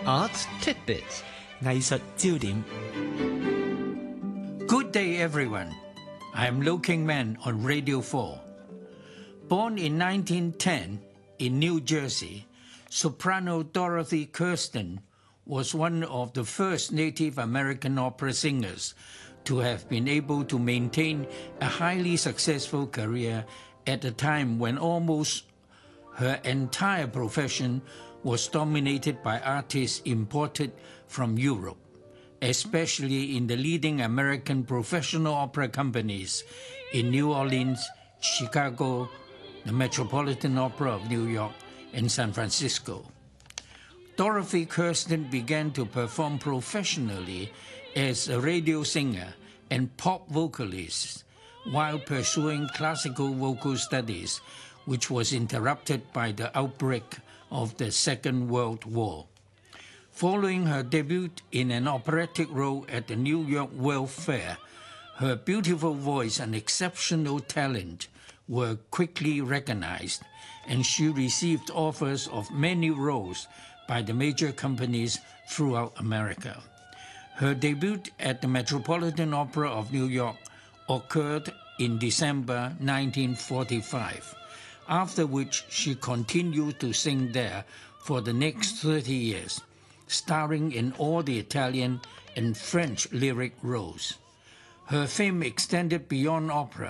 Arts Tidbits 藝術焦點。 Good day, everyone. I'm Lo King Man on Radio 4. Born in 1910 in New Jersey, soprano Dorothy Kirsten was one of the first Native American opera singers to have been able to maintain a highly successful career at a time when almost her entire profession was dominated by artists imported from Europe, especially in the leading American professional opera companies in New Orleans, Chicago, the Metropolitan Opera of New York, and San Francisco. Dorothy Kirsten began to perform professionally as a radio singer and pop vocalist while pursuing classical vocal studies, which was interrupted by the outbreak of the Second World War. Following her debut in an operatic role at the New York World Fair, her beautiful voice and exceptional talent were quickly recognized, and she received offers of many roles by the major companies throughout America. Her debut at the Metropolitan Opera of New York occurred in December 1945, after which she continued to sing there for the next 30 years, starring in all the Italian and French lyric roles. Her fame extended beyond opera